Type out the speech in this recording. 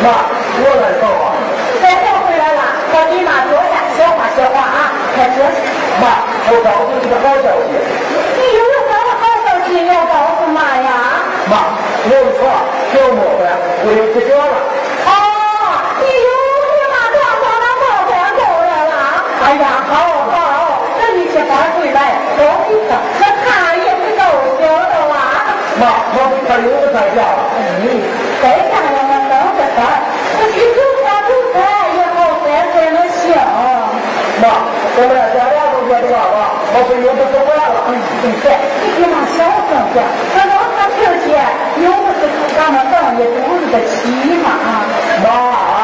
妈，我来说话。 再又回来了，我给妈坐下，消化消化啊，快坐下。 妈，我告诉你个好消息。 你有什么好消息要告诉妈呀？ 妈，我的床小磨饭我有几个了。 哦，你有你妈床上的磨饭够了啦。哎呀，好好，等你去搬回来，多一个，那他也是够小的哇。 妈，我给他留着在家了。 再看我们弄这事儿，我去煮饭煮菜也好三才能行。 妈，我们家俩都说的话吧，我是又不说话了。 对，你给妈小声点，这老他听见，又不是咱们等也堵得起嘛。 妈。